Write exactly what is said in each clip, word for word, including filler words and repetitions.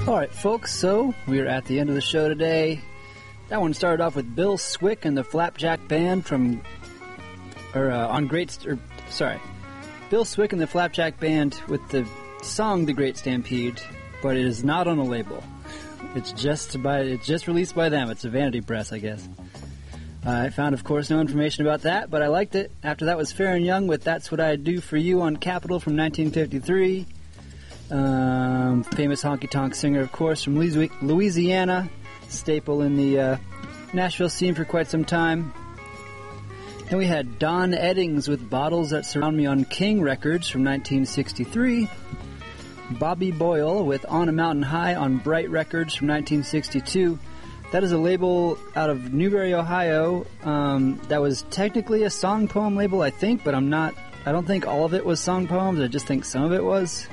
Alright, folks, so we're at the end of the show today. That one started off with Bill Swick and the Flapjack Band from, or uh, on Great, or, sorry, Bill Swick and the Flapjack Band with the song The Great Stampede, but it is not on a label. It's just by, it's just released by them. It's a vanity press, I guess. Uh, I found, of course, no information about that, but I liked it. After that was Fair and Young with That's What I'd Do For You on Capitol from nineteen fifty-three. Um, famous honky-tonk singer, of course, from Louisiana, staple in the uh, Nashville scene for quite some time. Then we had Don Eddings with Bottles That Surround Me on King Records from nineteen sixty-three. Bobby Boyle with On a Mountain High on Bright Records from nineteen sixty-two. That is a label out of Newberry, Ohio. Um, that was technically a song poem label, I think, but I'm not. I don't think all of it was song poems. I just think some of it was.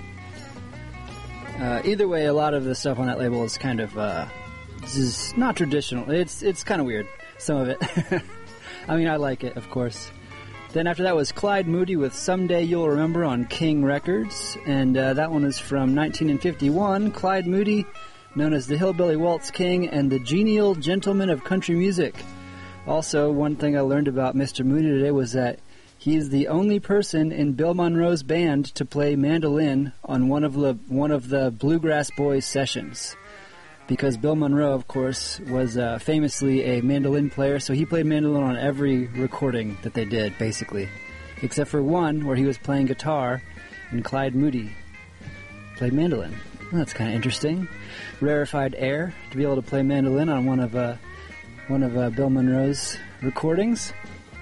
Uh, either way, a lot of the stuff on that label is kind of uh, is not traditional. It's it's kind of weird. Some of it. I mean, I like it, of course. Then after that was Clyde Moody with Someday You'll Remember on King Records, and uh, that one is from nineteen fifty-one. Clyde Moody, known as the Hillbilly Waltz King and the Genial Gentleman of Country Music. Also, one thing I learned about Mister Moody today was that he is the only person in Bill Monroe's band to play mandolin on one of the one of the Bluegrass Boys sessions. Because Bill Monroe, of course, was uh, famously a mandolin player, so he played mandolin on every recording that they did, basically. Except for one where he was playing guitar, and Clyde Moody played mandolin. Well, that's kind of interesting. Rarefied air to be able to play mandolin on one of uh, one of uh, Bill Monroe's recordings.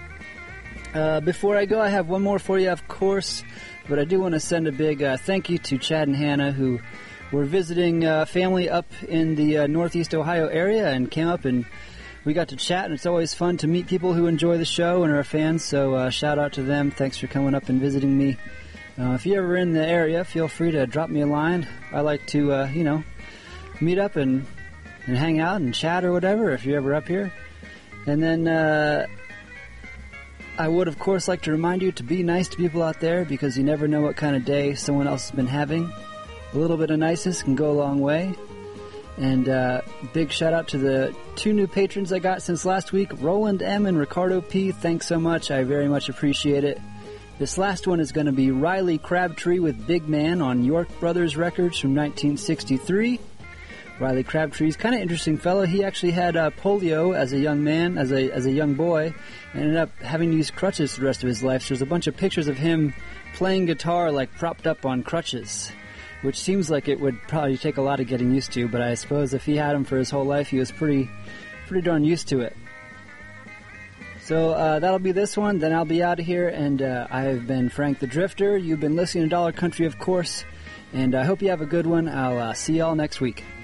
Uh, before I go, I have one more for you, of course, but I do want to send a big uh, thank you to Chad and Hannah, who were visiting uh, family up in the uh, Northeast Ohio area and came up and we got to chat, and it's always fun to meet people who enjoy the show and are fans, so uh, shout out to them. Thanks for coming up and visiting me. Uh, if you're ever in the area, feel free to drop me a line. I like to, uh, you know, meet up and, and hang out and chat or whatever if you're ever up here. And then uh, I would, of course, like to remind you to be nice to people out there, because you never know what kind of day someone else has been having. A little bit of niceness can go a long way. And uh, big shout out to the two new patrons I got since last week, Roland M. and Ricardo P. Thanks so much. I very much appreciate it. This last one is going to be Riley Crabtree with Big Man on York Brothers Records from nineteen sixty-three. Riley Crabtree's kind of interesting fellow. He actually had uh, polio as a young man, as a as a young boy, and ended up having to use crutches the rest of his life. So there's a bunch of pictures of him playing guitar like propped up on crutches, which seems like it would probably take a lot of getting used to, but I suppose if he had them for his whole life, he was pretty pretty darn used to it. So uh, that'll be this one, then I'll be out of here, and uh, I've been Frank the Drifter. You've been listening to Dollar Country, of course, and I hope you have a good one. I'll uh, see y'all next week.